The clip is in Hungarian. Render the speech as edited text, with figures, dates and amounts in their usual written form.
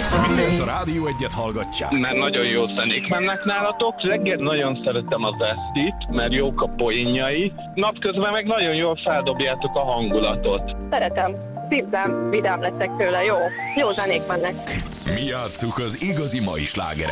Miért a Rádió Egyet hallgatják? Mert nagyon jó zenék mennek nálatok. Reggel nagyon szeretem az Esztit, mert jók a poénjai. Napközben meg nagyon jól feldobjátok a hangulatot. Szeretem. Szívem, vidám leszek tőle, jó. Jó zenék mennek. Mi játsszuk az igazi mai slágereket.